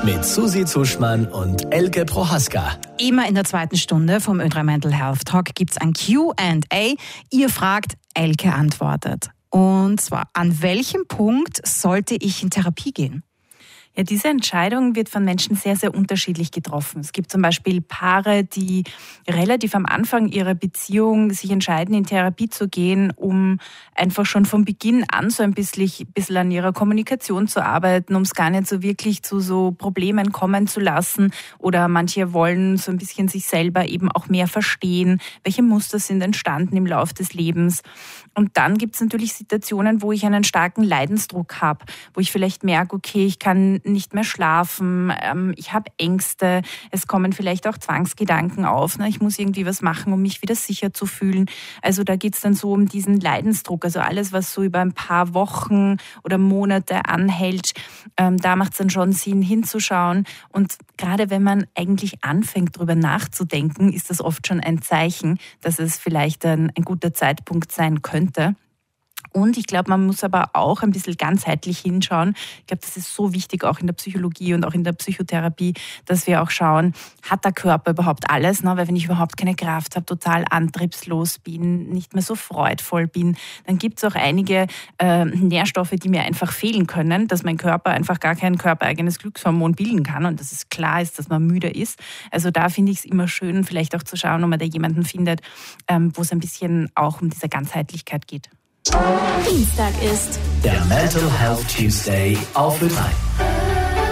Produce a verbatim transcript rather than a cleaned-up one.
mit Susi Zuschmann und Elke Prohaska. Immer in der zweiten Stunde vom Ö drei Mental Health Talk gibt es ein Q and A. Ihr fragt, Elke antwortet. Und zwar, an welchem Punkt sollte ich in Therapie gehen? Ja, diese Entscheidung wird von Menschen sehr, sehr unterschiedlich getroffen. Es gibt zum Beispiel Paare, die relativ am Anfang ihrer Beziehung sich entscheiden, in Therapie zu gehen, um einfach schon von Beginn an so ein bisschen, bisschen an ihrer Kommunikation zu arbeiten, um es gar nicht so wirklich zu so Problemen kommen zu lassen. Oder manche wollen so ein bisschen sich selber eben auch mehr verstehen, welche Muster sind entstanden im Laufe des Lebens. Und dann gibt es natürlich Situationen, wo ich einen starken Leidensdruck habe, wo ich vielleicht merke, okay, ich kann nicht mehr schlafen, ähm, ich habe Ängste, es kommen vielleicht auch Zwangsgedanken auf, ne? Ich muss irgendwie was machen, um mich wieder sicher zu fühlen. Also da geht es dann so um diesen Leidensdruck, also alles, was so über ein paar Wochen oder Monate anhält, ähm, da macht es dann schon Sinn hinzuschauen. Und gerade wenn man eigentlich anfängt, darüber nachzudenken, ist das oft schon ein Zeichen, dass es vielleicht ein, ein guter Zeitpunkt sein könnte. Und ich glaube, man muss aber auch ein bisschen ganzheitlich hinschauen. Ich glaube, das ist so wichtig, auch in der Psychologie und auch in der Psychotherapie, dass wir auch schauen, hat der Körper überhaupt alles? Weil wenn ich überhaupt keine Kraft habe, total antriebslos bin, nicht mehr so freudvoll bin, dann gibt es auch einige äh, Nährstoffe, die mir einfach fehlen können, dass mein Körper einfach gar kein körpereigenes Glückshormon bilden kann und dass es klar ist, dass man müde ist. Also da finde ich es immer schön, vielleicht auch zu schauen, ob man da jemanden findet, ähm, wo es ein bisschen auch um diese Ganzheitlichkeit geht. Dienstag ist der Mental Health Tuesday auf Ö drei.